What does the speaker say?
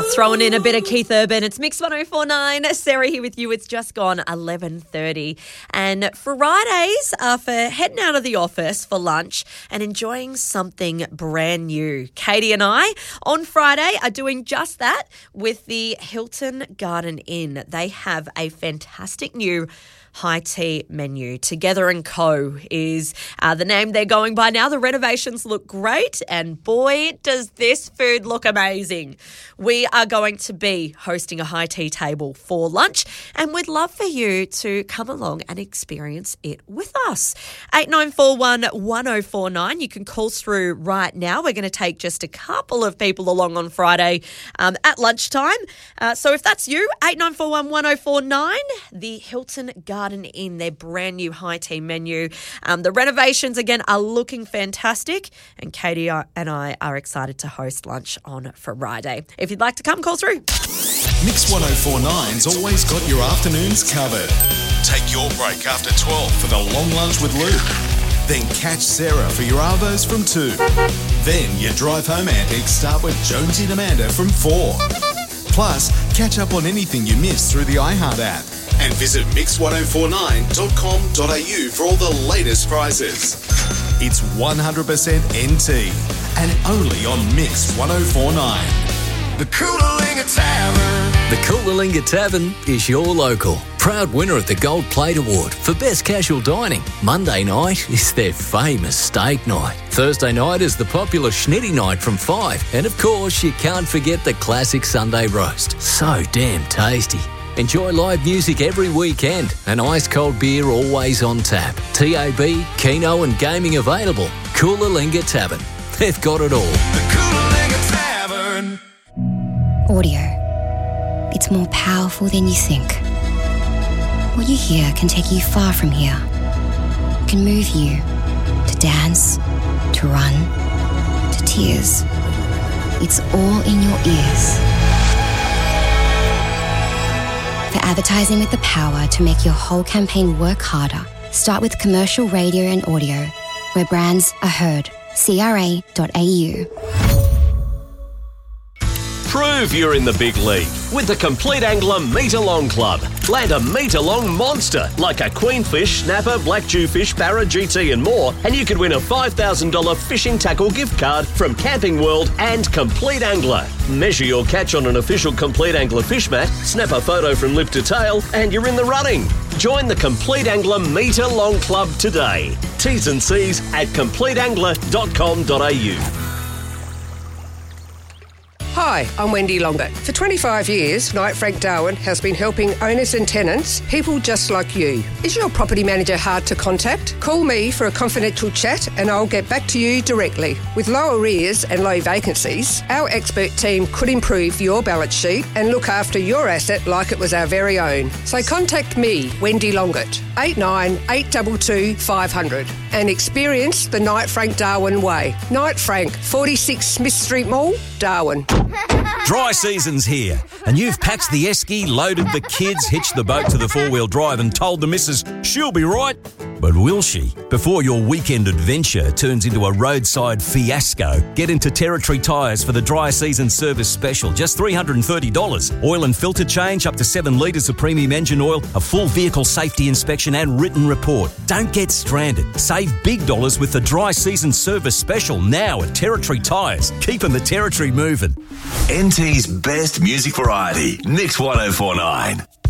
Throwing in a bit of Keith Urban. It's Mix 104.9. Sarah here with you. It's just gone 11:30. And Fridays are for heading out of the office for lunch and enjoying something brand new. Katie and I on Friday are doing just that with the Hilton Garden Inn. They have a fantastic new high tea menu. Together & Co is the name they're going by now. The renovations look great, and boy, does this food look amazing. We are going to be hosting a high tea table for lunch, and we'd love for you to come along and experience it with us. 8941 1049. You can call through right now. We're going to take just a couple of people along on Friday at lunchtime. So if that's you, 8941 1049, the Hilton Garden Inn, their brand new high tea menu. The renovations, again, are looking fantastic, and Katie and I are excited to host lunch on Friday. If you'd like to come, call through. Mix 104.9's always got your afternoons covered. Take your break after 12 for the long lunch with Luke. Then catch Sarah for your Arvos from 2. Then your drive home antics start with Jonesy and Amanda from 4. Plus, catch up on anything you missed through the iHeart app. And visit mix1049.com.au for all the latest prizes. It's 100% NT and only on Mix 104.9. The Coolalingga Tavern. The Coolalingga Tavern is your local. Proud winner of the Gold Plate Award for Best Casual Dining. Monday night is their famous steak night. Thursday night is the popular Schnitty night from 5. And of course, you can't forget the classic Sunday roast. So damn tasty. Enjoy live music every weekend and ice-cold beer always on tap. TAB, Keno and gaming available. Coolalingga Tavern. They've got it all. The Coolalingga Tavern. Audio. It's more powerful than you think. What you hear can take you far from here. It can move you to dance, to run, to tears. It's all in your ears. For advertising with the power to make your whole campaign work harder, start with commercial radio and audio, where brands are heard. CRA.au. Prove you're in the big league with the Complete Angler Meter-Long Club. Land a meter-long monster like a queenfish, snapper, black jewfish, barra, GT and more, and you could win a $5,000 fishing tackle gift card from Camping World and Complete Angler. Measure your catch on an official Complete Angler fish mat, snap a photo from lip to tail, and you're in the running. Join the Complete Angler Meter-Long Club today. T's and C's at completeangler.com.au. Hi, I'm Wendy Longett. For 25 years, Knight Frank Darwin has been helping owners and tenants, people just like you. Is your property manager hard to contact? Call me for a confidential chat and I'll get back to you directly. With low arrears and low vacancies, our expert team could improve your balance sheet and look after your asset like it was our very own. So contact me, Wendy Longett, 898222 500, and experience the Knight Frank Darwin way. Knight Frank, 46 Smith Street Mall, Darwin. Dry season's here, and you've packed the esky, loaded the kids, hitched the boat to the four-wheel drive and told the missus she'll be right. But will she? Before your weekend adventure turns into a roadside fiasco, get into Territory Tyres for the dry season service special. Just $330. Oil and filter change, up to 7 litres of premium engine oil, a full vehicle safety inspection and written report. Don't get stranded. Save big dollars with the dry season service special now at Territory Tyres. Keeping the territory moving. NT's best music variety, Mix 104.9.